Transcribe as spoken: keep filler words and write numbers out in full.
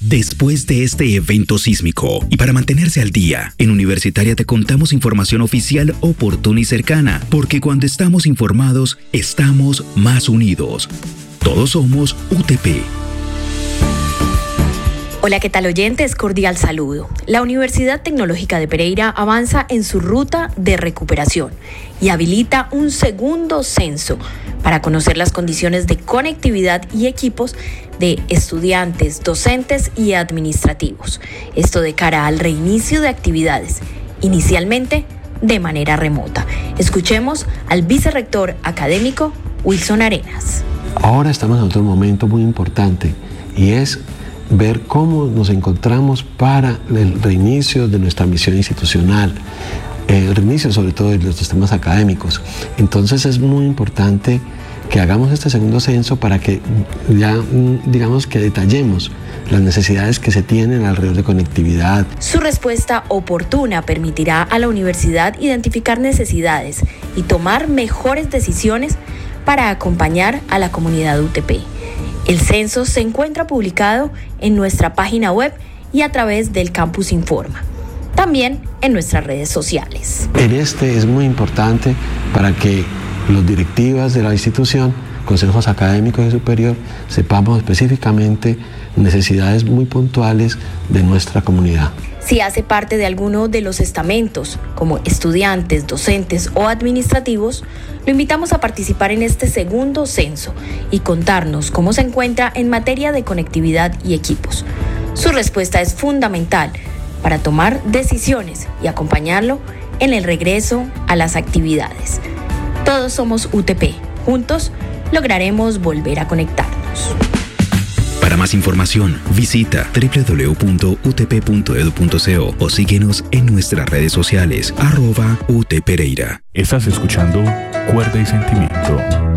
después de este evento sísmico. Y para mantenerse al día, en Universitaria te contamos información oficial, oportuna y cercana, porque cuando estamos informados, estamos más unidos. Todos somos U T P. Hola, ¿qué tal oyentes? Cordial saludo. La Universidad Tecnológica de Pereira avanza en su ruta de recuperación y habilita un segundo censo para conocer las condiciones de conectividad y equipos de estudiantes, docentes y administrativos. Esto de cara al reinicio de actividades, inicialmente de manera remota. Escuchemos al vicerrector académico Wilson Arenas. Ahora estamos en otro momento muy importante y es ver cómo nos encontramos para el reinicio de nuestra misión institucional, el reinicio sobre todo de los temas académicos. Entonces es muy importante que hagamos este segundo censo para que ya, digamos, que detallemos las necesidades que se tienen alrededor de conectividad. Su respuesta oportuna permitirá a la universidad identificar necesidades y tomar mejores decisiones para acompañar a la comunidad U T P. El censo se encuentra publicado en nuestra página web y a través del Campus Informa. También en nuestras redes sociales. En este es muy importante para que los directivas de la institución, consejos académicos y superior, sepamos específicamente necesidades muy puntuales de nuestra comunidad. Si hace parte de alguno de los estamentos, como estudiantes, docentes o administrativos, lo invitamos a participar en este segundo censo y contarnos cómo se encuentra en materia de conectividad y equipos. Su respuesta es fundamental para tomar decisiones y acompañarlo en el regreso a las actividades. Todos somos U T P. Juntos lograremos volver a conectarnos. Para más información, visita doble u doble u doble u punto u t p punto e d u punto co o síguenos en nuestras redes sociales, arroba U T Pereira. Estás escuchando Cuerda y Sentimiento.